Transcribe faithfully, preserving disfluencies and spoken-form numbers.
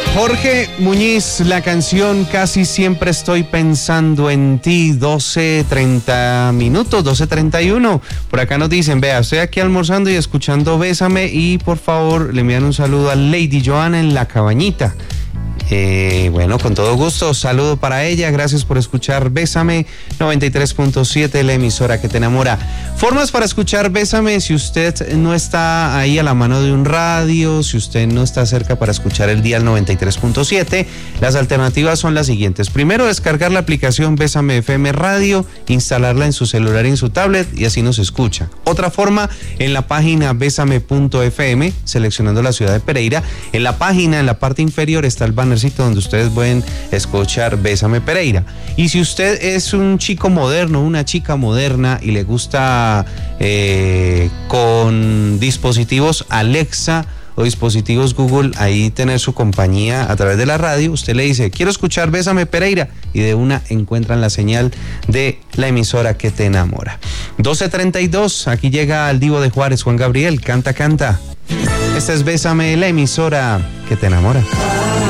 Jorge Muñiz, la canción Casi Siempre Estoy Pensando en Ti, doce treinta minutos, doce treinta y uno. Por acá nos dicen, vea, estoy aquí almorzando y escuchando Bésame y por favor le envían un saludo a Lady Joana en La Cabañita. Eh, bueno, con todo gusto, saludo para ella, gracias por escuchar Bésame, noventa y tres punto siete, la emisora que te enamora. Formas para escuchar Bésame, si usted no está ahí a la mano de un radio, si usted no está cerca para escuchar el dial noventa y tres punto siete, las alternativas son las siguientes. Primero, descargar la aplicación Bésame F M Radio, instalarla en su celular y en su tablet y así nos escucha. Otra forma, en la página bésame punto f m, seleccionando la ciudad de Pereira, en la página, en la parte inferior está el banner donde ustedes pueden escuchar Bésame Pereira. Y si usted es un chico moderno, una chica moderna y le gusta eh, con dispositivos Alexa o dispositivos Google, ahí tener su compañía a través de la radio, usted le dice, quiero escuchar Bésame Pereira, y de una encuentran la señal de la emisora que te enamora. doce treinta y dos, aquí llega el divo de Juárez, Juan Gabriel, canta, canta. Esta es Bésame, la emisora que te enamora.